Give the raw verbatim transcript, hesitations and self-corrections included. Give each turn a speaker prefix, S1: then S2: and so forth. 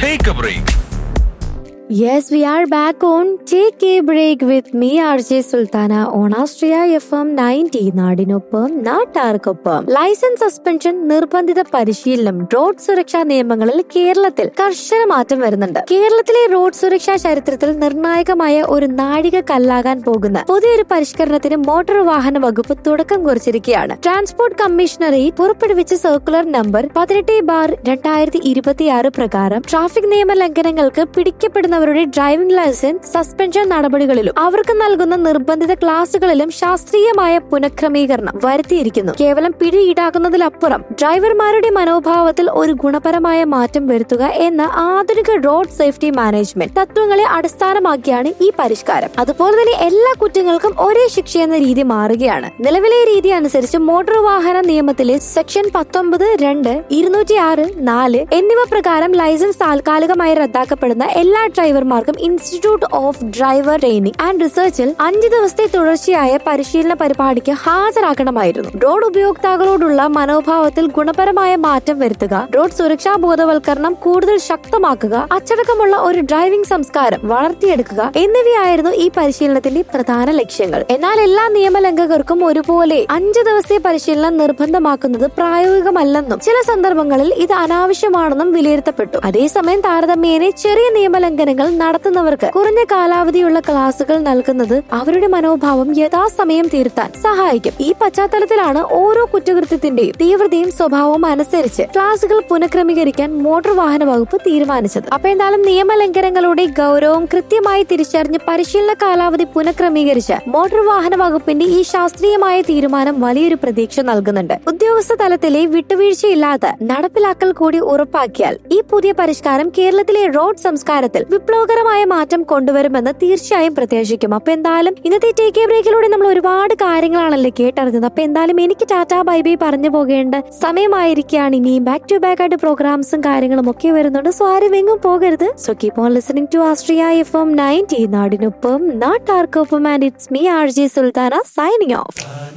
S1: Take a break.
S2: Yes, we are back on Take a Break with me, R J Sultana, on Austria F M ninety. നാടിനൊപ്പം നാട്ടാർക്കൊപ്പം. Licence suspension, നിർബന്ധിത പരിശീലനം, road സുരക്ഷാ നിയമങ്ങളിൽ കേരളത്തിൽ കർശന മാറ്റം വരുന്നുണ്ട്. കേരളത്തിലെ റോഡ് സുരക്ഷാ ചരിത്രത്തിൽ നിർണായകമായ ഒരു നാഴിക കല്ലാകാൻ പോകുന്ന പുതിയൊരു പരിഷ്കരണത്തിന് മോട്ടോർ വാഹന വകുപ്പ് തുടക്കം കുറിച്ചിരിക്കുകയാണ്. ട്രാൻസ്പോർട്ട് കമ്മീഷണറേറ്റ് പുറപ്പെടുവിച്ച സർക്കുലർ നമ്പർ പതിനെട്ട് ബാർ രണ്ടായിരത്തി ഇരുപത്തിയാറ് പ്രകാരം ട്രാഫിക് നിയമ ലംഘനങ്ങൾക്ക് പിടിക്കപ്പെടുന്ന അവരുടെ ഡ്രൈവിംഗ് ലൈസൻസ് സസ്പെൻഷൻ നടപടികളിലും അവർക്ക് നൽകുന്ന നിർബന്ധിത ക്ലാസുകളിലും ശാസ്ത്രീയമായ പുനഃക്രമീകരണം വരുത്തിയിരിക്കുന്നു. കേവലം പിഴ ഈടാക്കുന്നതിലപ്പുറം ഡ്രൈവർമാരുടെ മനോഭാവത്തിൽ ഒരു ഗുണപരമായ മാറ്റം വരുത്തുക എന്ന ആധുനിക റോഡ് സേഫ്റ്റി മാനേജ്മെന്റ് തത്വങ്ങളെ അടിസ്ഥാനമാക്കിയാണ് ഈ പരിഷ്കാരം. അതുപോലെ തന്നെ എല്ലാ കുറ്റങ്ങൾക്കും ഒരേ ശിക്ഷയെന്ന രീതി മാറുകയാണ്. നിലവിലെ രീതി അനുസരിച്ച് മോട്ടോർ വാഹന നിയമത്തിലെ സെക്ഷൻ പത്തൊമ്പത് രണ്ട് ഇരുന്നൂറ്റി ആറ് നാല് എന്നിവ പ്രകാരം ലൈസൻസ് താൽക്കാലികമായി റദ്ദാക്കപ്പെടുന്ന എല്ലാ ഡ്രൈവർമാർക്കും institute of driver training and റിസർച്ചിൽ അഞ്ച് ദിവസത്തെ തുടർച്ചയായ പരിശീലന പരിപാടിക്ക് ഹാജരാക്കണമായിരുന്നു. റോഡ് ഉപയോക്താക്കളോടുള്ള മനോഭാവത്തിൽ ഗുണപരമായ മാറ്റം വരുത്തുക, റോഡ് സുരക്ഷാ ബോധവൽക്കരണം കൂടുതൽ ശക്തമാക്കുക, അച്ചടക്കമുള്ള ഒരു ഡ്രൈവിംഗ് സംസ്കാരം വളർത്തിയെടുക്കുക എന്നിവയായിരുന്നു ഈ പരിശീലനത്തിന്റെ പ്രധാന ലക്ഷ്യങ്ങൾ. എന്നാൽ എല്ലാ നിയമലംഘകർക്കും ഒരുപോലെ അഞ്ച് ദിവസത്തെ പരിശീലനം നിർബന്ധമാക്കുന്നത് പ്രായോഗികമല്ലെന്നും ചില സന്ദർഭങ്ങളിൽ ഇത് അനാവശ്യമാണെന്നും വിലയിരുത്തപ്പെട്ടു. അതേസമയം താരതമ്യേന ചെറിയ നിയമലംഘനങ്ങൾ നടത്തുന്നവർക്ക് കുറഞ്ഞ കാലാവധിയുള്ള ക്ലാസുകൾ നൽകുന്നത് അവരുടെ മനോഭാവം യഥാസമയം തീർത്താൻ സഹായിക്കും. ഈ പശ്ചാത്തലത്തിലാണ് ഓരോ കുറ്റകൃത്യത്തിന്റെയും തീവ്രതയും സ്വഭാവവും അനുസരിച്ച് ക്ലാസുകൾ പുനഃക്രമീകരിക്കാൻ മോട്ടോർ വാഹന വകുപ്പ് തീരുമാനിച്ചത്. അപ്പൊ എന്തായാലും നിയമലംഘനങ്ങളുടെ ഗൗരവം കൃത്യമായി തിരിച്ചറിഞ്ഞ് പരിശീലന കാലാവധി പുനഃക്രമീകരിച്ച മോട്ടോർ വാഹന വകുപ്പിന്റെ ഈ ശാസ്ത്രീയമായ തീരുമാനം വലിയൊരു പ്രതീക്ഷ നൽകുന്നുണ്ട്. ഉദ്യോഗസ്ഥ തലത്തിലെ വിട്ടുവീഴ്ചയില്ലാത്ത നടപ്പിലാക്കൽ കൂടി ഉറപ്പാക്കിയാൽ ഈ പുതിയ പരിഷ്കാരം കേരളത്തിലെ റോഡ് സംസ്കാരത്തിൽ വിപ്ലവകരമായ മാറ്റം കൊണ്ടുവരുമെന്ന് തീർച്ചയായും പ്രത്യാശിക്കും. അപ്പൊ എന്തായാലും ഇന്നത്തെ ടേക്ക് എ ബ്രേക്കിലൂടെ നമ്മൾ ഒരുപാട് കാര്യങ്ങളാണല്ലേ കേട്ടറിഞ്ഞത്. അപ്പൊ എന്തായാലും എനിക്ക് ടാറ്റാ ബൈ ബൈ പറഞ്ഞു പോകേണ്ട സമയമായിരിക്കുകയാണ്. ഇനിയും ബാക്ക് ടു ബാക്ക് ആയിട്ട് പ്രോഗ്രാംസും കാര്യങ്ങളും ഒക്കെ വരുന്നുണ്ട്. സോ ആരും എങ്ങും പോകരുത്. So keep on listening to Austria F M ninety. നാടിനൊപ്പം നാട്ടാർക്കൊപ്പം. And it's me R J Sultana signing off.